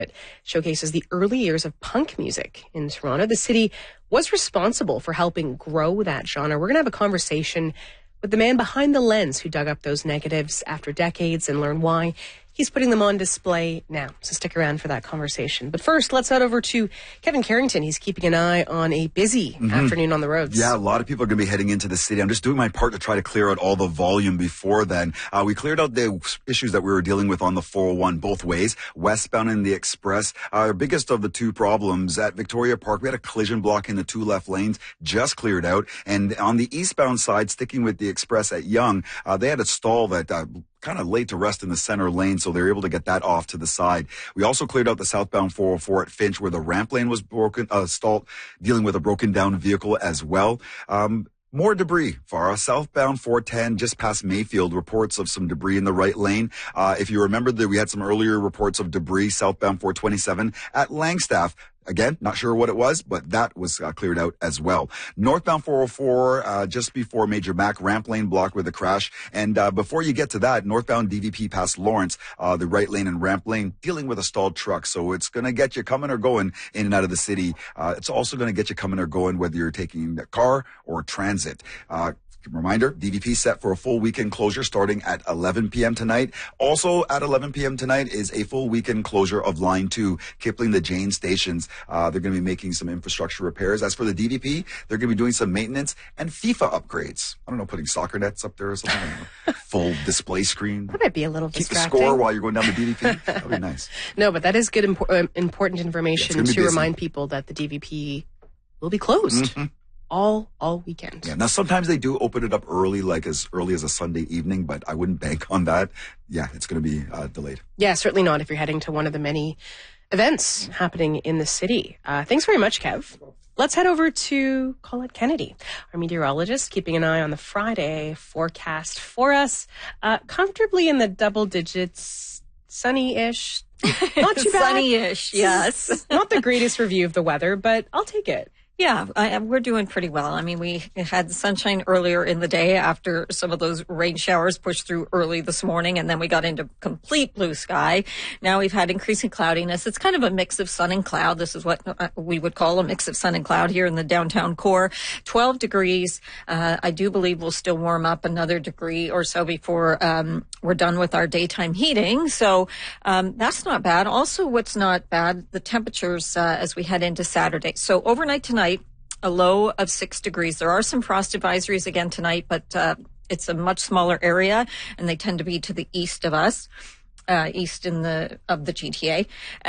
It showcases the early years of punk music in Toronto. The city was responsible for helping grow that genre. We're going to have a conversation with the man behind the lens who dug up those negatives after decades and learn why he's putting them on display now. So stick around for that conversation. But first, let's head over to Kevin Carrington. He's keeping an eye on a busy afternoon on the roads. Yeah, a lot of people are going to be heading into the city. I'm just doing my part to try to clear out all the volume before then. We cleared out the issues that we were dealing with on the 401 both ways, westbound and the express. Our biggest of the two problems at Victoria Park, we had a collision block in the two left lanes, just cleared out. And on the eastbound side, sticking with the express at Yonge, they had a stall that kind of laid to rest in the center lane, so they were able to get that off to the side. We also cleared out the southbound 404 at Finch, where the ramp lane was stalled, dealing with a broken down vehicle as well. More debris for our southbound 410 just past Mayfield. Reports of some debris in the right lane. If you remember that we had some earlier reports of debris southbound 427 at Langstaff. Again, not sure what it was, but that was cleared out as well. Northbound 404, just before Major Mac, ramp lane blocked with a crash. And before you get to that, northbound DVP past Lawrence, the right lane and ramp lane dealing with a stalled truck. So it's going to get you coming or going in and out of the city. It's also going to get you coming or going whether you're taking a car or transit. Reminder, DVP set for a full weekend closure starting at 11 p.m. tonight. Also at 11 p.m. tonight is a full weekend closure of Line 2, Kipling to Jane stations. They're going to be making some infrastructure repairs. As for the DVP, they're going to be doing some maintenance and FIFA upgrades. I don't know, putting soccer nets up there or something. Full display screen. That might be a little distracting. Keep the score while you're going down the DVP. That would be nice. No, but that is good, important information to remind people that the DVP will be closed. Mm-hmm. All weekend. Yeah. Now, sometimes they do open it up early, like as early as a Sunday evening, but I wouldn't bank on that. Yeah, it's going to be delayed. Yeah, certainly not if you're heading to one of the many events happening in the city. Thanks very much, Kev. Let's head over to Colette Kennedy, our meteorologist, keeping an eye on the Friday forecast for us. Comfortably in the double digits, sunny-ish. Not too bad. Sunny-ish, yes. Not the greatest review of the weather, but I'll take it. Yeah, we're doing pretty well. I mean, we had sunshine earlier in the day after some of those rain showers pushed through early this morning, and then we got into complete blue sky. Now we've had increasing cloudiness. It's kind of a mix of sun and cloud. This is what we would call a mix of sun and cloud here in the downtown core. 12 degrees. I do believe we'll still warm up another degree or so before we're done with our daytime heating. So that's not bad. Also, what's not bad, the temperatures as we head into Saturday. So overnight tonight, a low of 6 degrees. There are some frost advisories again tonight, but it's a much smaller area, and they tend to be to the east of us, east of the GTA.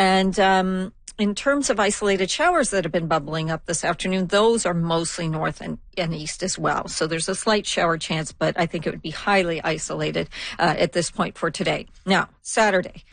And in terms of isolated showers that have been bubbling up this afternoon, those are mostly north and east as well. So there's a slight shower chance, but I think it would be highly isolated at this point for today. Now, Saturday,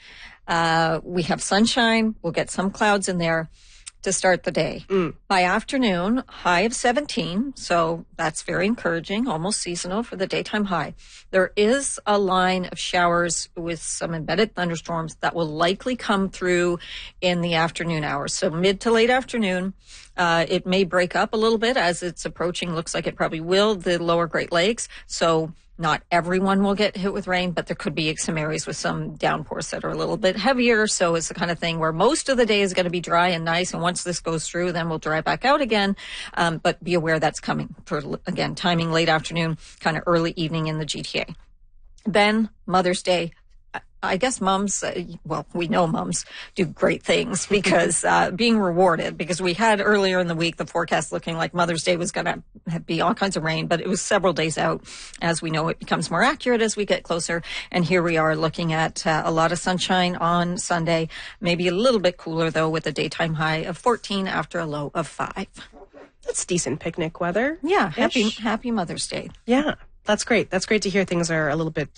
we have sunshine. We'll get some clouds in there to start the day. By afternoon, high of 17, so that's very encouraging, almost seasonal for the daytime high. There is a line of showers with some embedded thunderstorms that will likely come through in the afternoon hours. So mid to late afternoon, it may break up a little bit as it's approaching, looks like it probably will, the lower Great Lakes. So not everyone will get hit with rain, but there could be some areas with some downpours that are a little bit heavier. So it's the kind of thing where most of the day is going to be dry and nice. And once this goes through, then we'll dry back out again. But be aware that's coming for, again, timing late afternoon, kind of early evening in the GTA. Then Mother's Day. I guess moms, well, we know moms do great things because being rewarded, because we had earlier in the week the forecast looking like Mother's Day was going to be all kinds of rain, but it was several days out. As we know, it becomes more accurate as we get closer. And here we are looking at a lot of sunshine on Sunday, maybe a little bit cooler, though, with a daytime high of 14 after a low of 5. That's decent picnic weather. Yeah, happy Mother's Day. Yeah, that's great. That's great to hear things are a little bit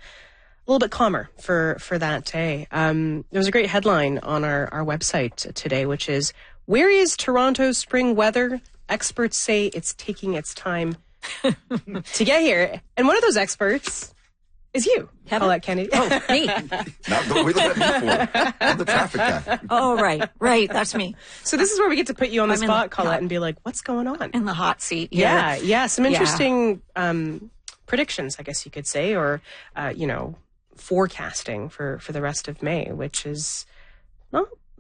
calmer for that day. There was a great headline on our website today, which is, "Where is Toronto's spring weather? Experts say it's taking its time to get here." And one of those experts is you, Colette Kennedy. Oh, me. Not what we looked at me for. I'm the traffic guy. Oh, right. That's me. So this is where we get to put you on the spot, Colette, and be like, what's going on? In the hot seat. Yeah. Some interesting predictions, I guess you could say, or, forecasting for the rest of May, which is, well,